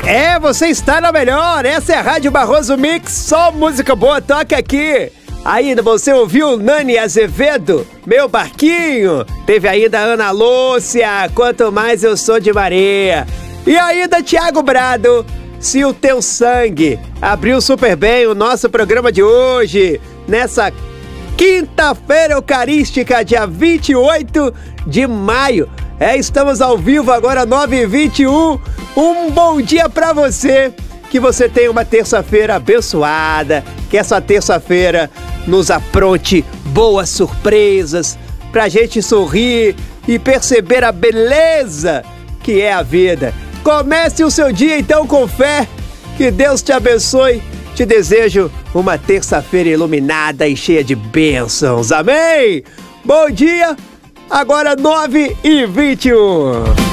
Você está na melhor. Essa é a Rádio Barroso Mix. Só música boa, toca aqui. Ainda você ouviu Nani Azevedo, Meu Barquinho. Teve ainda Ana Lúcia, Quanto Mais Eu Sou de Maria. E ainda Thiago Brado, Se o Teu Sangue. Abriu super bem o nosso programa de hoje, nessa quinta-feira eucarística, dia 28 de maio. Estamos ao vivo agora, 9h21. Um bom dia pra você. Que você tenha uma terça-feira abençoada. Que essa terça-feira nos apronte boas surpresas pra gente sorrir e perceber a beleza que é a vida. Comece o seu dia então com fé. Que Deus te abençoe. Te desejo uma terça-feira iluminada e cheia de bênçãos. Amém? Bom dia. Agora 9h21.